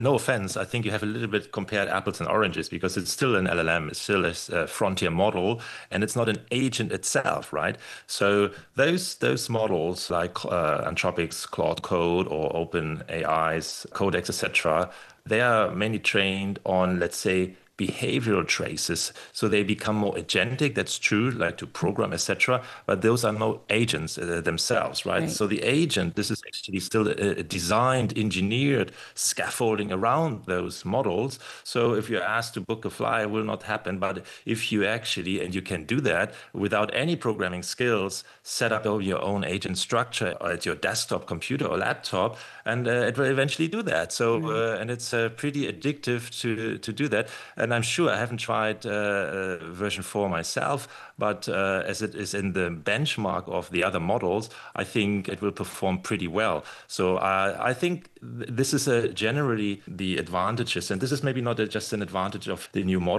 No offense, I think you have a little bit compared apples and oranges because it's still an LLM, it's still a frontier model, and it's not an agent itself, right? So those models like Anthropic's Claude Code or OpenAI's Codex, etc., they are mainly trained on, let's say, behavioral traces. So they become more agentic. That's true, like to program, etc. But those are no agents themselves, right? Right. So the agent, this is actually still a designed, engineered scaffolding around those models. So if you're asked to book a fly, it will not happen. But if you actually, and you can do that without any programming skills, set up your own agent structure at your desktop computer or laptop, and it will eventually do that. So, Right. and it's pretty addictive to do that. And I'm sure I haven't tried version 4 myself, but as it is in the benchmark of the other models, I think it will perform pretty well. So I think this is generally the advantages, and this is maybe not just an advantage of the new model.